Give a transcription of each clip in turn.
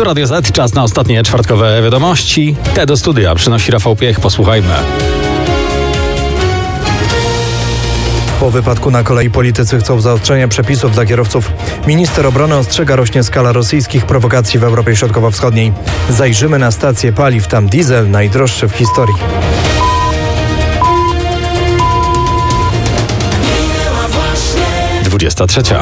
Tu Radio Z, czas na ostatnie czwartkowe wiadomości. Te do studia przynosi Rafał Piech. Posłuchajmy. Po wypadku na kolei politycy chcą zaostrzenia przepisów dla kierowców. Minister obrony ostrzega, rośnie skala rosyjskich prowokacji w Europie Środkowo-Wschodniej. Zajrzymy na stację paliw, tam diesel najdroższy w historii. Trzecia.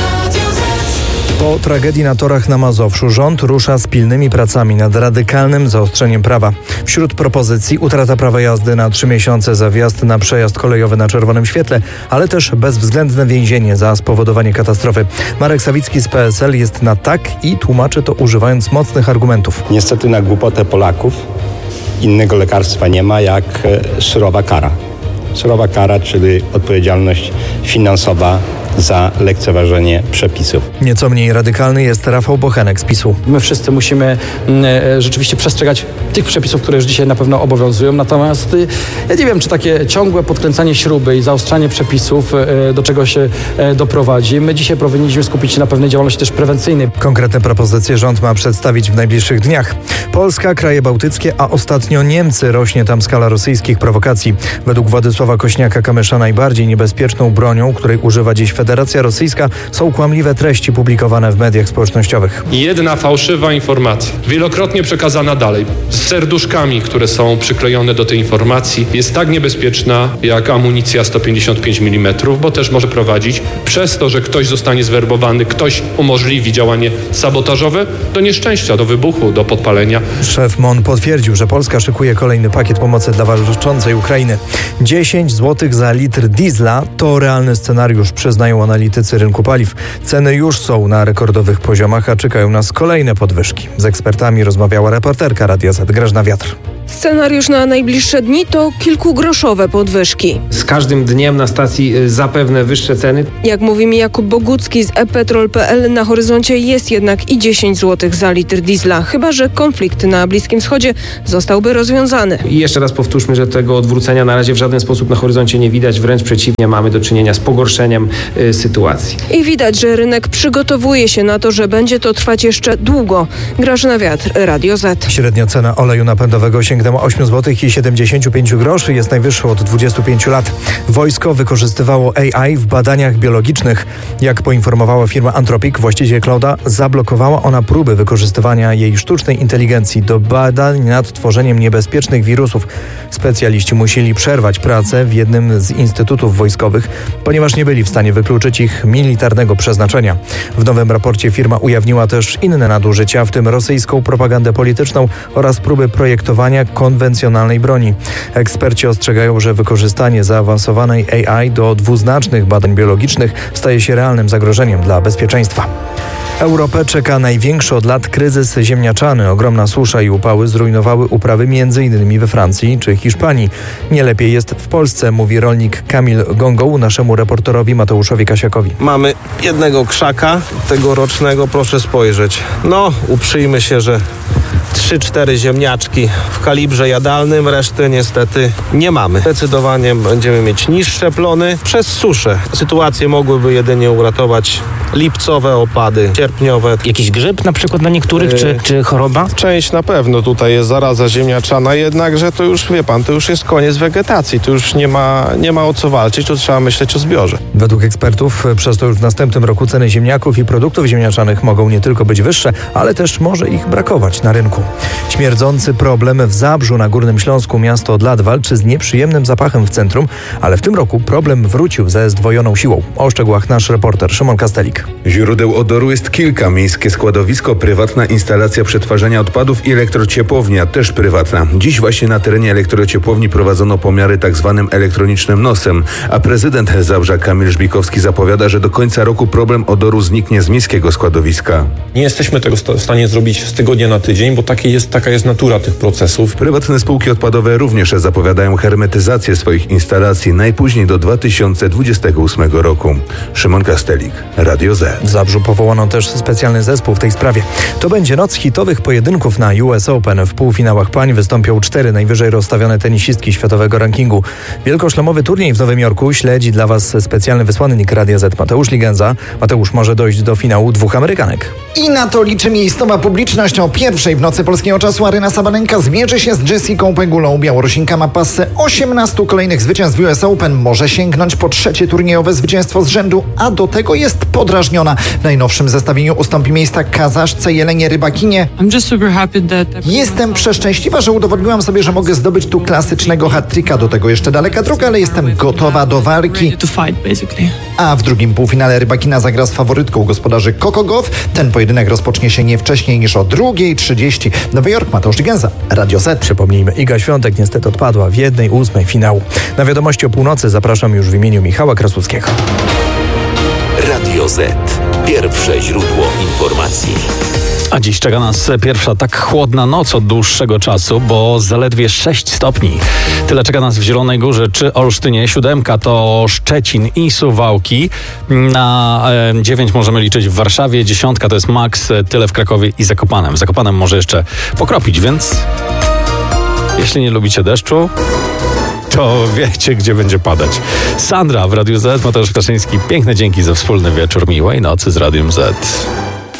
Po tragedii na torach na Mazowszu rząd rusza z pilnymi pracami nad radykalnym zaostrzeniem prawa. Wśród propozycji utrata prawa jazdy na 3 miesiące za wjazd na przejazd kolejowy na czerwonym świetle, ale też bezwzględne więzienie za spowodowanie katastrofy. Marek Sawicki z PSL jest na tak i tłumaczy to używając mocnych argumentów. Niestety na głupotę Polaków innego lekarstwa nie ma jak surowa kara. Surowa kara, czyli odpowiedzialność finansowa za lekceważenie przepisów. Nieco mniej radykalny jest Rafał Bochenek z PiS-u. My wszyscy musimy rzeczywiście przestrzegać tych przepisów, które już dzisiaj na pewno obowiązują. Natomiast ja nie wiem, czy takie ciągłe podkręcanie śruby i zaostrzanie przepisów do czego się doprowadzi. My dzisiaj powinniśmy skupić się na pewnej działalności też prewencyjnej. Konkretne propozycje rząd ma przedstawić w najbliższych dniach. Polska, kraje bałtyckie, a ostatnio Niemcy. Rośnie tam skala rosyjskich prowokacji. Według Władysława Kośniaka-Kamysza najbardziej niebezpieczną bronią, której używa dziś Federacja Rosyjska, są kłamliwe treści publikowane w mediach społecznościowych. Jedna fałszywa informacja, wielokrotnie przekazana dalej, z serduszkami, które są przyklejone do tej informacji, jest tak niebezpieczna jak amunicja 155 mm, bo też może prowadzić przez to, że ktoś zostanie zwerbowany, ktoś umożliwi działanie sabotażowe, do nieszczęścia, do wybuchu, do podpalenia. Szef MON potwierdził, że Polska szykuje kolejny pakiet pomocy dla walczącej Ukrainy. 10 zł za litr diesla to realny scenariusz, przyznają analitycy rynku paliw. Ceny już są na rekordowych poziomach, a czekają nas kolejne podwyżki. Z ekspertami rozmawiała reporterka Radia Z Grażna Wiatr. Scenariusz na najbliższe dni to kilkugroszowe podwyżki. Z każdym dniem na stacji zapewne wyższe ceny. Jak mówi mi Jakub Bogucki z ePetrol.pl, na horyzoncie jest jednak i 10 zł za litr diesla, chyba że konflikt na Bliskim Wschodzie zostałby rozwiązany. I jeszcze raz powtórzmy, że tego odwrócenia na razie w żaden sposób na horyzoncie nie widać, wręcz przeciwnie, mamy do czynienia z pogorszeniem sytuacji. I widać, że rynek przygotowuje się na to, że będzie to trwać jeszcze długo. Grażna Wiatr, Radio Z. Średnia cena oleju napędowego sięgnęła 8 zł i 75 groszy, jest najwyższą od 25 lat. Wojsko wykorzystywało AI w badaniach biologicznych. Jak poinformowała firma Anthropic, właściciel Clouda, zablokowała ona próby wykorzystywania jej sztucznej inteligencji do badań nad tworzeniem niebezpiecznych wirusów. Specjaliści musieli przerwać pracę w jednym z instytutów wojskowych, ponieważ nie byli w stanie wykluczyć ich militarnego przeznaczenia. W nowym raporcie firma ujawniła też inne nadużycia, w tym rosyjską propagandę polityczną oraz próby projektowania konwencjonalnej broni. Eksperci ostrzegają, że wykorzystanie zaawansowanej AI do dwuznacznych badań biologicznych staje się realnym zagrożeniem dla bezpieczeństwa. Europę czeka największy od lat kryzys ziemniaczany. Ogromna susza i upały zrujnowały uprawy m.in. we Francji czy Hiszpanii. Nie lepiej jest w Polsce, mówi rolnik Kamil Gągoł naszemu reporterowi Mateuszowi Kasiakowi. Mamy jednego krzaka tegorocznego, proszę spojrzeć. Uprzyjmy się, że 3-4 ziemniaczki w kalibrze jadalnym, reszty niestety nie mamy. Zdecydowanie będziemy mieć niższe plony przez suszę. Sytuację mogłyby jedynie uratować lipcowe opady, sierpniowe. Jakiś grzyb na przykład na niektórych, czy choroba? Część na pewno tutaj jest zaraza ziemniaczana, jednakże to już, wie pan, to już jest koniec wegetacji. Tu już nie ma o co walczyć, tu trzeba myśleć o zbiorze. Według ekspertów przez to już w następnym roku ceny ziemniaków i produktów ziemniaczanych mogą nie tylko być wyższe, ale też może ich brakować na rynku. Śmierdzący problem w Zabrzu na Górnym Śląsku. Miasto od lat walczy z nieprzyjemnym zapachem w centrum, ale w tym roku problem wrócił ze zdwojoną siłą. O szczegółach nasz reporter Szymon Kastelik. Źródeł odoru jest kilka. Miejskie składowisko, prywatna instalacja przetwarzania odpadów i elektrociepłownia, też prywatna. Dziś właśnie na terenie elektrociepłowni prowadzono pomiary tzw. elektronicznym nosem, a prezydent Zabrza Kamil Żbikowski zapowiada, że do końca roku problem odoru zniknie z miejskiego składowiska. Nie jesteśmy tego w stanie zrobić z tygodnia na tydzień, bo taka jest natura tych procesów. Prywatne spółki odpadowe również zapowiadają hermetyzację swoich instalacji najpóźniej do 2028 roku. Szymon Kastelik, Radio Radio Z. W Zabrzu powołano też specjalny zespół w tej sprawie. To będzie noc hitowych pojedynków na US Open. W półfinałach pań wystąpią 4 najwyżej rozstawione tenisistki światowego rankingu. Wielkoszlemowy turniej w Nowym Jorku śledzi dla Was specjalny wysłannik Radia Z Mateusz Ligenza. Mateusz, może dojść do finału 2 Amerykanek. I na to liczy miejscowa publiczność. O 1:00 w nocy polskiego czasu Aryna Sabalenka zmierzy się z Jessicą Pegulą. Białorusinka ma passę 18 kolejnych zwycięstw w US Open. Może sięgnąć po 3. turniejowe zwycięstwo z rzędu, a do tego jest podrażniona. W najnowszym zestawieniu ustąpi miejsca Kazaszce Jelenie Rybakinie. Jestem przeszczęśliwa, że udowodniłam sobie, że mogę zdobyć tu klasycznego hat-tricka. Do tego jeszcze daleka droga, ale jestem gotowa do walki. A w drugim półfinale Rybakina zagra z faworytką gospodarzy Coco Gauff. Ten pojedynek rozpocznie się nie wcześniej niż o 2:30. Nowy Jork, Mateusz Ligenza, Radio Z. Przypomnijmy, Iga Świątek niestety odpadła w 1/8 finału. Na wiadomości o północy zapraszam już w imieniu Michała Krasuckiego. Radio Z. Pierwsze źródło informacji. A dziś czeka nas pierwsza tak chłodna noc od dłuższego czasu, bo zaledwie 6 stopni. Tyle czeka nas w Zielonej Górze czy Olsztynie. 7 to Szczecin i Suwałki. Na 9 możemy liczyć w Warszawie. 10 to jest maks. Tyle w Krakowie i Zakopanem. W Zakopanem może jeszcze pokropić, więc jeśli nie lubicie deszczu, to wiecie, gdzie będzie padać. Sandra w Radiu Z, Mateusz Kaszyński. Piękne dzięki za wspólny wieczór. Miłej nocy z Radiem Z.